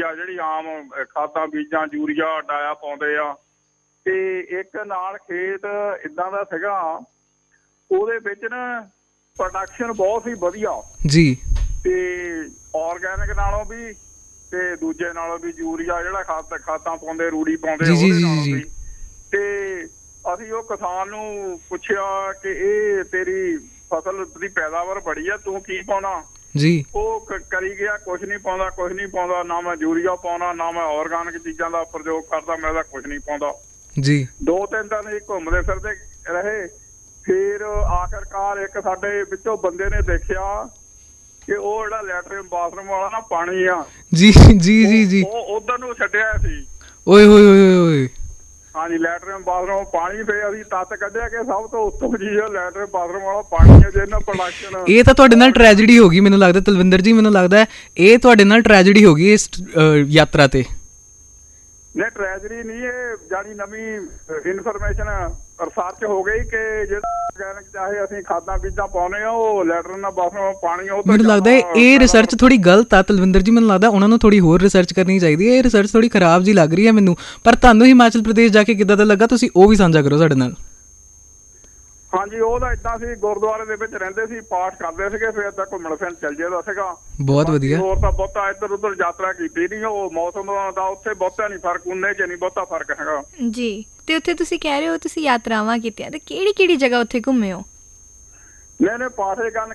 ਆ ਜਿਹੜੀ ਆਮ ਖਾਦਾਂ ਬੀਜਾਂ ਯੂਰੀਆ ਡਾਇਆ ਪਾਉਂਦੇ ਆ। ਤੇ ਇੱਕ ਨਾਲ ਖੇਤ ਏਦਾਂ ਦਾ ਸੀਗਾ, ਉਹਦੇ ਵਿੱਚ ਨਾ ਪ੍ਰੋਡਕਸ਼ਨ ਬਹੁਤ ਹੀ ਵਧੀਆ ਜੀ, ਤੇ ਆਰਗੈਨਿਕ ਨਾਲੋਂ ਵੀ ਤੇ ਦੂਜੇ ਨਾਲੋਂ ਵੀ ਯੂਰੀਆ ਜਿਹੜਾ ਖਾਦਾਂ ਪਾਉਂਦੇ ਰੂੜੀ ਪਾਉਂਦੇ ਜੀ ਉਹਦੇ ਜੀ ਨਾਲੋਂ ਜੀ ਵੀ। ਤੇ ਅਸੀਂ ਉਹ ਕਿਸਾਨ ਨੂੰ ਪੁੱਛਿਆ ਕਿ ਇਹ ਤੇਰੀ ਫਸਲ ਦੀ ਪੈਦਾਵਾਰ ਬੜੀ ਆ, ਤੂੰ ਕੀ ਪਾਉਣਾ ਜੀ? ਉਹ ਕਰੀ ਗਿਆ, ਕੁਛ ਨਹੀਂ ਪਾਉਂਦਾ, ਨਾ ਮੈਂ ਯੂਰੀਆ ਪਾਉਣਾ, ਨਾ ਮੈਂ ਆਰਗੈਨਿਕ ਚੀਜ਼ਾਂ ਦਾ ਪ੍ਰਯੋਗ ਕਰਦਾ, ਮੈਂ ਤਾਂ ਕੁਛ ਨਹੀਂ ਪਾਉਂਦਾ ਜੀ। 2-3 ਦਿਨ ਇਹ ਘੁੰਮਦੇ ਫਿਰਦੇ ਰਹੇ। ਫਿਰ ਆਖਿਰਕਾਰ ਇੱਕ ਸਾਡੇ ਵਿੱਚੋਂ ਬੰਦੇ ਨੇ ਦੇਖਿਆ ਕਿ ਉਹ ਜਿਹੜਾ ਲੈਟਰਿਨ ਬਾਥਰੂਮ ਵਾਲਾ ਨਾ ਪਾਣੀ ਆ ਜੀ ਜੀ ਜੀ ਜੀ, ਉਹ ਉਧਰ ਨੂੰ ਛੱਡਿਆ ਸੀ। ਓਏ ਹੋਏ ਹੋਏ ਹੋਏ। ਹਾਂਜੀ, ਲੈਟਰਿਨ ਬਾਥਰੂਮ ਪਾਣੀ। ਫਿਰ ਅਸੀਂ ਤੱਤ ਕੱਢਿਆ ਕਿ ਸਭ ਤੋਂ ਉੱਤੋਂ ਚੀਜ਼ ਲੈਟਰਿਨ ਬਾਥਰੂਮ ਵਾਲਾ ਪਾਣੀ ਹੈ ਜਿਹਨਾਂ ਪ੍ਰੋਡਕਸ਼ਨ। ਇਹ ਤਾਂ ਤੁਹਾਡੇ ਨਾਲ ਟ੍ਰੈਜੇਡੀ ਹੋ ਗਈ ਮੈਨੂੰ ਲੱਗਦਾ ਤਲਵਿੰਦਰ ਜੀ, ਮੈਨੂੰ ਲੱਗਦਾ ਇਹ ਤੁਹਾਡੇ ਨਾਲ ਟ੍ਰੈਜੇਡੀ ਹੋ ਗਈ ਇਸ ਯਾਤਰਾ ਤੇ। ਨਹੀਂ, ਟ੍ਰੈਜੇਡੀ ਨਹੀਂ, ਇਹ ਜਾਨੀ ਨਵੀਂ ਇਨਫੋਰਮੇਸ਼ਨ ਰਿਸਰਚ ਹੋ ਗਈ ਕਿ ਜਿਹੜਾ ਆਰਗੈਨਿਕ ਚਾਹੇ ਅਸੀਂ ਖਾਦਾਂ ਬੀਜਾਂ ਪਾਉਨੇ ਆ, ਉਹ ਲੈਟਰਿਨ ਨਾਲ ਬਾਥਰੂਮ ਪਾਣੀ ਉਹ ਮੈਨੂੰ ਲੱਗਦਾ ਇਹ ਰਿਸਰਚ ਥੋੜੀ ਗਲਤ ਆ ਤਲਵਿੰਦਰ ਜੀ। ਮੈਨੂੰ ਲੱਗਦਾ ਉਹਨਾਂ ਨੂੰ ਥੋੜੀ ਹੋਰ ਰਿਸਰਚ ਕਰਨੀ ਚਾਹੀਦੀ ਹੈ। ਇਹ ਰਿਸਰਚ ਥੋੜੀ ਖਰਾਬ ਜੀ ਲੱਗ ਰਹੀ ਹੈ ਮੈਨੂੰ। ਪਰ ਤੁਹਾਨੂੰ ਹਿਮਾਚਲ ਪ੍ਰਦੇਸ਼ ਜਾ ਕੇ ਕਿੱਦਾਂ ਦਾ ਲੱਗਾ, ਤੁਸੀਂ ਉਹ ਵੀ ਸਾਂਝਾ ਕਰੋ ਸਾਡੇ ਨਾਲ। ਹਾਂਜੀ, ਉਹ ਤਾਂ ਏਦਾਂ ਸੀ, ਗੁਰਦੁਆਰੇ ਦੇ ਵਿੱਚ ਰਹਿੰਦੇ ਸੀ, ਪਾਠ ਕਰਦੇ ਸੀਗੇ, ਫਿਰ ਏਦਾਂ ਘੁੰਮਣ ਫਿਰਨ ਚੱਲ ਜਾਈਦਾ ਸੀਗਾ। ਬਹੁਤ ਵਧੀਆ। ਹੋਰ ਤਾਂ ਬਹੁਤਾ ਇੱਧਰ ਉੱਧਰ ਯਾਤਰਾ ਕੀਤੀ ਨਹੀਂ। ਉਹ ਮੌਸਮ ਦਾ ਉੱਥੇ ਬਹੁਤਾ ਨਹੀਂ ਫਰਕ, ਉਨੇ 'ਚ ਨਹੀਂ ਬਹੁਤਾ ਫਰਕ ਹੈਗਾ ਜੀ। ਤੇ ਉੱਥੇ ਤੁਸੀਂ ਕਹਿ ਰਹੇ ਹੋ ਤੁਸੀਂ ਯਾਤਰਾਵਾਂ ਕੀਤੀਆਂ, ਤੇ ਕਿਹੜੀ ਜਗ੍ਹਾ ਉੱਥੇ ਘੁੰਮੇ ਹੋ? ਨਹੀਂ, ਪਾਠ ਕਰਨ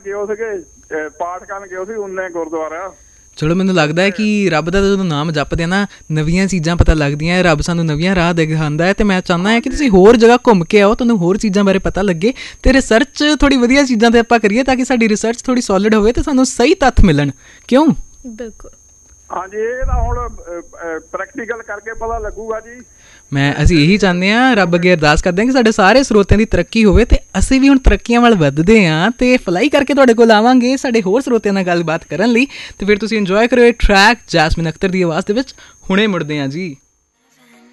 ਗਏ ਸੀ ਉਨੇ ਗੁਰਦੁਆਰਾ। ਚਲੋ, ਮੈਨੂੰ ਲੱਗਦਾ ਹੈ ਕਿ ਰੱਬ ਦਾ ਜਦੋਂ ਨਾਮ ਜਪਦੇ ਨਾ ਨਵੀਆਂ ਚੀਜ਼ਾਂ ਪਤਾ ਲੱਗਦੀਆਂ, ਰੱਬ ਸਾਨੂੰ ਨਵੀਆਂ ਰਾਹ ਦਿਖਾਉਂਦਾ ਹੈ। ਤੇ ਮੈਂ ਚਾਹੁੰਦਾ ਹਾਂ ਕਿ ਤੁਸੀਂ ਹੋਰ ਜਗ੍ਹਾ ਘੁੰਮ ਕੇ ਆਓ, ਤੁਹਾਨੂੰ ਹੋਰ ਚੀਜ਼ਾਂ ਬਾਰੇ ਪਤਾ ਲੱਗੇ, ਤੇ ਰਿਸਰਚ ਥੋੜੀ ਵਧੀਆ ਚੀਜ਼ਾਂ ਤੇ ਆਪਾਂ ਕਰੀਏ ਤਾਂ ਕਿ ਸਾਡੀ ਰਿਸਰਚ ਥੋੜੀ ਸੋਲਿਡ ਹੋਵੇ ਤੇ ਸਾਨੂੰ ਸਹੀ ਤੱਥ ਮਿਲਣ। ਕਿਉਂ? ਬਿਲਕੁਲ। ਹਾਂਜੀ, ਇਹ ਤਾਂ ਹੁਣ ਪ੍ਰੈਕਟੀਕਲ ਕਰਕੇ ਪਤਾ ਲੱਗੂਗਾ ਜੀ। ਅਸੀਂ ਇਹੀ ਚਾਹੁੰਦੇ ਹਾਂ, ਰੱਬ ਅੱਗੇ ਅਰਦਾਸ ਕਰਦੇ ਹਾਂ ਕਿ ਸਾਡੇ ਸਾਰੇ ਸਰੋਤਿਆਂ ਦੀ ਤਰੱਕੀ ਹੋਵੇ, ਤੇ ਅਸੀਂ ਵੀ ਹੁਣ ਤਰੱਕੀਆਂ ਵੱਲ ਵੱਧਦੇ ਹਾਂ ਤੇ ਫਲਾਈ ਕਰਕੇ ਤੁਹਾਡੇ ਕੋਲ ਆਵਾਂਗੇ ਸਾਡੇ ਹੋਰ ਸਰੋਤਿਆਂ ਨਾਲ ਗੱਲਬਾਤ ਕਰਨ ਲਈ। ਤੇ ਫਿਰ ਤੁਸੀਂ ਇੰਜੋਏ ਕਰਿਓ ਇਹ ਟਰੈਕ ਜੈਸਮੀਨ ਅਖਤਰ ਦੀ ਆਵਾਜ਼ ਦੇ ਵਿੱਚ। ਹੁਣੇ ਮੁੜਦੇ ਹਾਂ ਜੀ।